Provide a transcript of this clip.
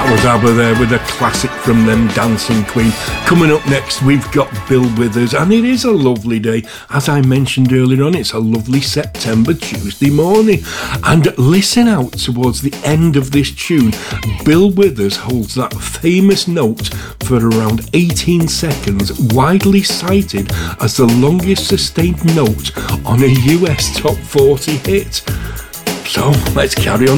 Was ABBA there with a classic from them, Dancing Queen. Coming up next, we've got Bill Withers, and it is a lovely day. As I mentioned earlier on, it's a lovely September Tuesday morning. And listen out towards the end of this tune. Bill Withers holds that famous note for around 18 seconds, widely cited as the longest sustained note on a US top 40 hit. So let's carry on